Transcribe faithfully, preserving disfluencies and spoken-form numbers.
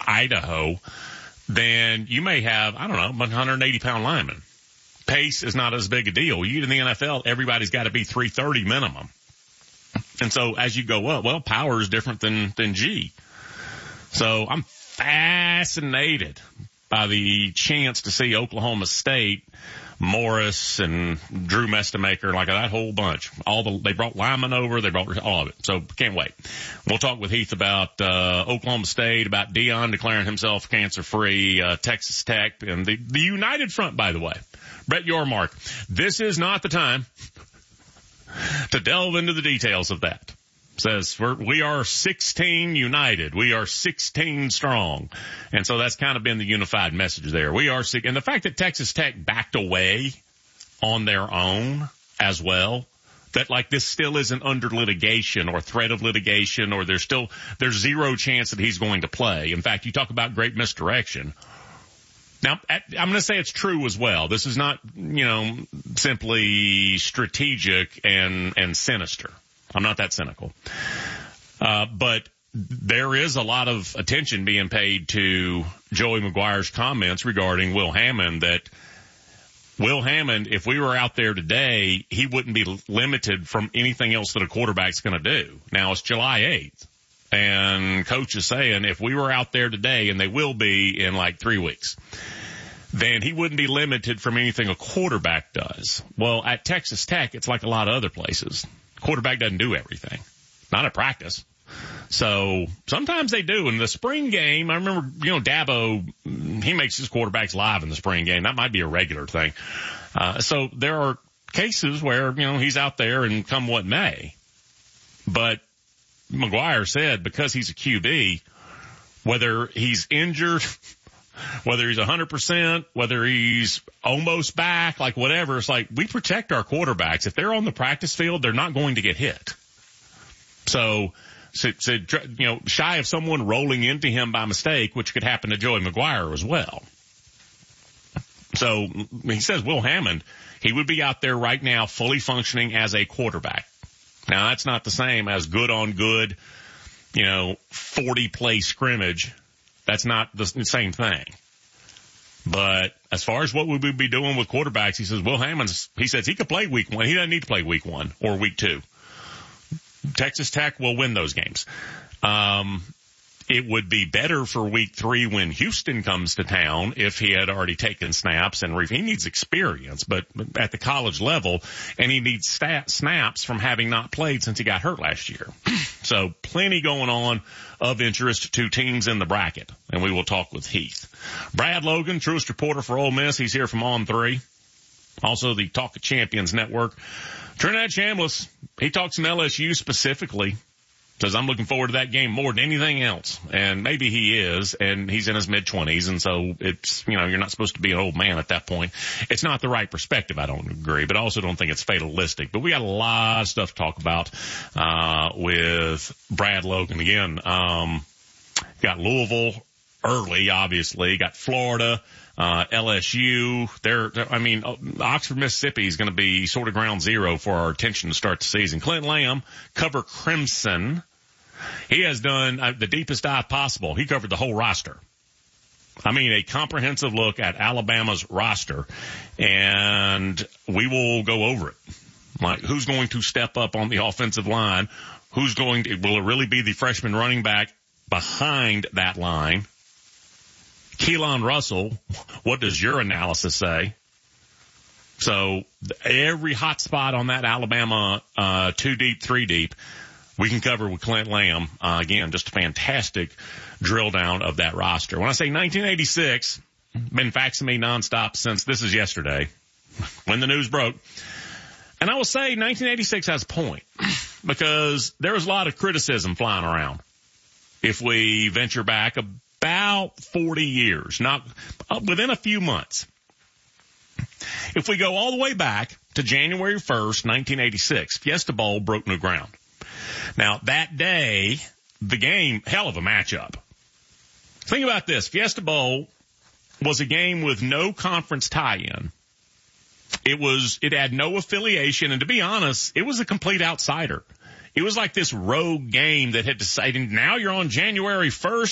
Idaho, then you may have, I don't know, one hundred eighty pound linemen. Pace is not as big a deal. You in the N F L, everybody's got to be three thirty minimum. And so as you go up, well, power is different than, than G. So I'm fascinated by the chance to see Oklahoma State, Morris and Drew Mestamaker, like that whole bunch. All the, they brought linemen over, they brought all of it. So can't wait. We'll talk with Heath about, uh, Oklahoma State, about Deion declaring himself cancer free, uh, Texas Tech, and the, the United Front, by the way. Brett Yormark. This is not the time to delve into the details of that. Says we're, we are sixteen united. We are sixteen strong. And so that's kind of been the unified message there. We are sick. And the fact that Texas Tech backed away on their own as well, that like this still isn't under litigation or threat of litigation, or there's still, there's zero chance that he's going to play. In fact, you talk about great misdirection. Now, I'm going to say it's true as well. This is not, you know, simply strategic and, and sinister. I'm not that cynical. Uh, but there is a lot of attention being paid to Joey McGuire's comments regarding Will Hammond, that Will Hammond, if we were out there today, he wouldn't be limited from anything else that a quarterback's going to do. Now, it's July eighth, and Coach is saying if we were out there today, and they will be in like three weeks, then he wouldn't be limited from anything a quarterback does. Well, at Texas Tech, it's like a lot of other places. Quarterback doesn't do everything. Not at practice. So sometimes they do. In the spring game, I remember, you know, Dabo, he makes his quarterbacks live in the spring game. That might be a regular thing. Uh, so there are cases where, you know, he's out there and come what may. But McGuire said because he's a Q B, whether he's injured, whether he's one hundred percent, whether he's almost back, like whatever, it's like we protect our quarterbacks. If they're on the practice field, they're not going to get hit. So, so, so you know, shy of someone rolling into him by mistake, which could happen to Joey McGuire as well. So he says Will Hammond, he would be out there right now fully functioning as a quarterback. Now, that's not the same as good on good, you know, forty play scrimmage. That's not the same thing. But as far as what we would be doing with quarterbacks, he says, Will Hammond's, he says he could play week one. He doesn't need to play week one or week two. Texas Tech will win those games. Um, it would be better for week three when Houston comes to town if he had already taken snaps, and he needs experience, but at the college level, and he needs stat, snaps from having not played since he got hurt last year. So plenty going on of interest to teams in the bracket, and we will talk with Heath. Brad Logan, truest reporter for Ole Miss. He's here from On three. Also the Talk of Champions Network. Trinidad Chambliss, he talks some L S U specifically. Says, I'm looking forward to that game more than anything else. And maybe he is, and he's in his mid-twenties, and so it's, you know, you're not supposed to be an old man at that point. It's not the right perspective, I don't agree, but I also don't think it's fatalistic. But we got a lot of stuff to talk about uh with Brad Logan. Again, um got Louisville early, obviously. Got Florida, uh L S U. They're, they're I mean, Oxford, Mississippi is going to be sort of ground zero for our attention to start the season. Clint Lamb, cover Crimson. He has done uh, the deepest dive possible. He covered the whole roster. I mean, a comprehensive look at Alabama's roster, and we will go over it. Like, who's going to step up on the offensive line? Who's going to, will it really be the freshman running back behind that line? Keelan Russell, what does your analysis say? So every hot spot on that Alabama, uh, two deep, three deep, we can cover with Clint Lamb. Uh, again, just a fantastic drill down of that roster. When I say nineteen eighty-six, been faxing me nonstop since this is yesterday when the news broke. And I will say nineteen eighty-six has a point because there was a lot of criticism flying around. If we venture back about forty years, not uh, within a few months. If we go all the way back to January first, nineteen eighty-six, Fiesta Bowl broke new ground. Now, that day, the game, hell of a matchup. Think about this. Fiesta Bowl was a game with no conference tie-in. It was, it had no affiliation, and to be honest, it was a complete outsider. It was like this rogue game that had decided, now you're on January first.